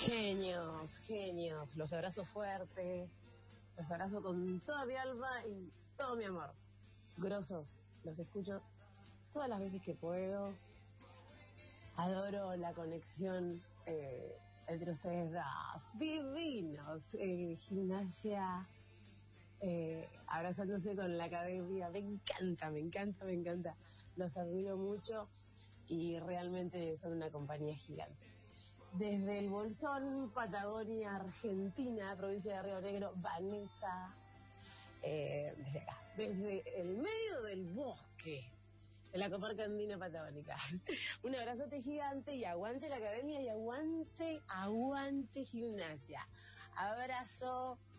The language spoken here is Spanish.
Genios, genios. Los abrazo fuerte, los abrazo con toda mi alma y todo mi amor. Grosos, los escucho todas las veces que puedo. Adoro la conexión entre ustedes dos. Divinos. Gimnasia, abrazándose con la academia. Me encanta, me encanta, me encanta. Los admiro mucho y realmente son una compañía gigante. Desde el Bolsón, Patagonia, Argentina, provincia de Río Negro, Vanessa, desde acá, desde el medio del bosque, en la comarca andina patagónica. Un abrazote gigante y aguante la academia y aguante, aguante gimnasia. Abrazo